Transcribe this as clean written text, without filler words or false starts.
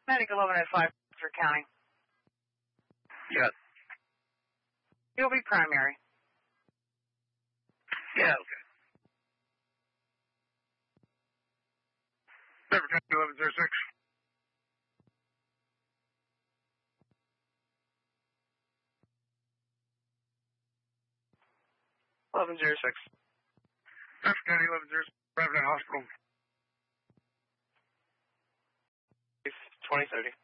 Medic 1105 for county. Yes. You'll be primary. Yeah, okay. Denver County 1106. Denver County 1106. Providence Hospital. 2030.